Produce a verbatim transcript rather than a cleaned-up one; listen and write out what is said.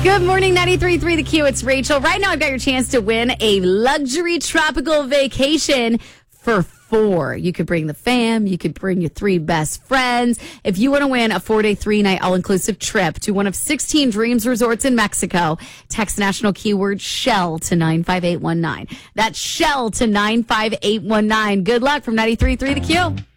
Good morning, ninety-three point three The Q. It's Rachel. Right now, I've got your chance to win a luxury tropical vacation for four. You could bring the fam. You could bring your three best friends. If you want to win a four-day, three-night all-inclusive trip to one of sixteen Dreams resorts in Mexico, text national keyword Shell to nine five eight one nine. That's Shell to nine five eight one nine. Good luck from ninety-three point three The Q.